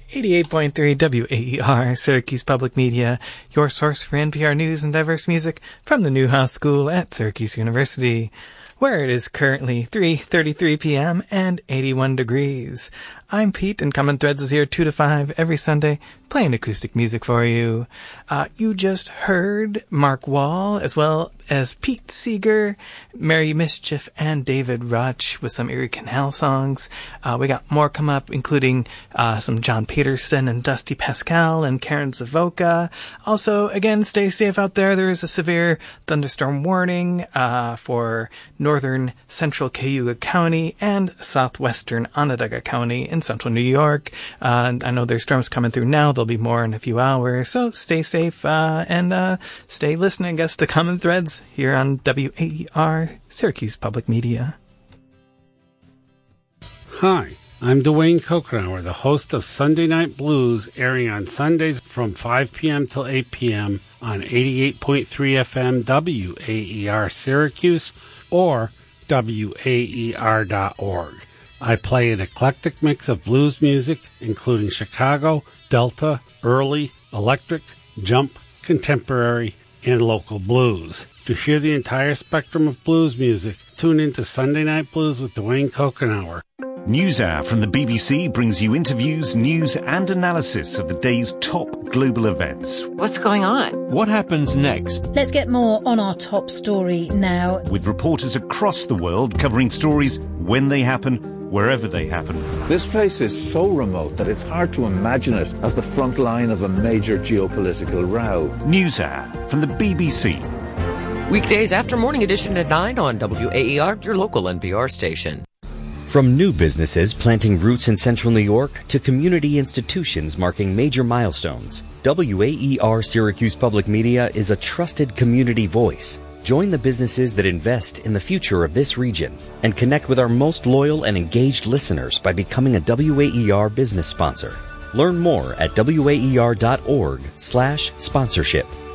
88.3 WAER, Syracuse Public Media, your source for NPR news and diverse music from the Newhouse School at Syracuse University, where it is currently 3:33 p.m. and 81 degrees. I'm Pete, and Common Threads is here 2 to 5 every Sunday, playing acoustic music for you. You just heard Mark Wall, as well as Pete Seeger, Mary Mischief, and David Rutch with some Erie Canal songs. We got more come up, including some John Peterson and Dusty Pascal and Karen Zavoka. Also, again, stay safe out there. There is a severe thunderstorm warning for northern central Cayuga County and southwestern Onondaga County in central New York. I know there's storms coming through now. There'll be more in a few hours. So stay safe and stay listening, I guess, to Common Threads here on WAER, Syracuse Public Media. Hi, I'm Dwayne Kokenauer, the host of Sunday Night Blues, airing on Sundays from 5 p.m. till 8 p.m. on 88.3 FM WAER Syracuse or WAER.org. I play an eclectic mix of blues music, including Chicago, Delta, early, electric, jump, contemporary, and local blues. To hear the entire spectrum of blues music, tune in to Sunday Night Blues with Dwayne Kokenauer. NewsHour from the BBC brings you interviews, news and analysis of the day's top global events. What's going on? What happens next? Let's get more on our top story now. With reporters across the world covering stories when they happen, wherever they happen. This place is so remote that it's hard to imagine it as the front line of a major geopolitical row. NewsHour from the BBC. Weekdays after Morning Edition at 9 on WAER, your local NPR station. From new businesses planting roots in central New York to community institutions marking major milestones, WAER Syracuse Public Media is a trusted community voice. Join the businesses that invest in the future of this region and connect with our most loyal and engaged listeners by becoming a WAER business sponsor. Learn more at waer.org/sponsorship.